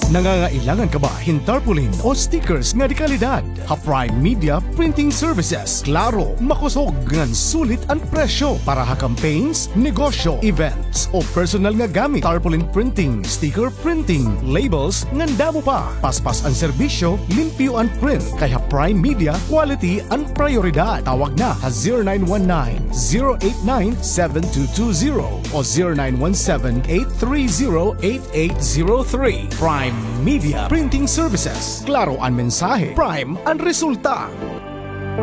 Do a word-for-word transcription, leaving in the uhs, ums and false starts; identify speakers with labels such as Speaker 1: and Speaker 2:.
Speaker 1: Nangangailangan ka ba hin tarpaulin o stickers nga di kalidad? Ha Prime Media Printing Services. Klaro, makusog ngan sulit ang presyo para ha campaigns, negosyo, events o personal nga gamit. Tarpaulin printing, sticker printing, labels ngan damo pa. Paspas ang serbisyo, limpyo ang print. Kaya Prime Media, quality ang prioridad. Tawag na ha zero nine one nine, zero eight nine, seven two two zero o zero nine one seven, eight three zero, eight eight zero three. Prime Media Printing Services. Klaro ang mensahe, Prime ang resulta.